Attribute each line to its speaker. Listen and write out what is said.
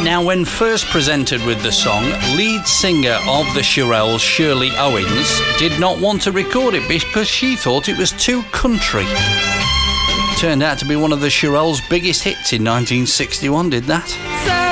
Speaker 1: Now, when first presented with the song, lead singer of the Shirelles, Shirley Owens, did not want to record it because she thought it was too country. Turned out to be one of the Shirelles' biggest hits in 1961, did that?